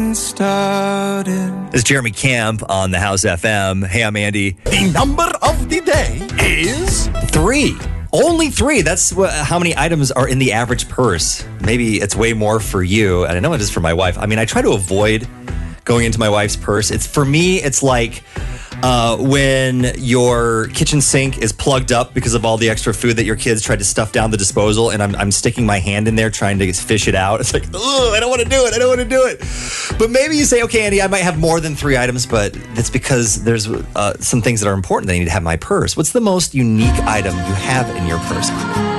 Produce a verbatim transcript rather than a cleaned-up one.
getting started. It's Jeremy Camp on the House F M. Hey, I'm Andy. The number of the day is Three. Only three. That's wh- how many items are in the average purse. Maybe it's way more for you, and I know it is for my wife. I mean, I try to avoid going into my wife's purse. It's for me, it's like uh, when your kitchen sink is plugged up because of all the extra food that your kids tried to stuff down the disposal, and I'm, I'm sticking my hand in there trying to fish it out. It's like, ugh, I don't want to do it. I don't want to do it. But maybe you say, okay, Andy, I might have more than three items, but that's because there's uh, some things that are important that I need to have in my purse. What's the most unique item you have in your purse?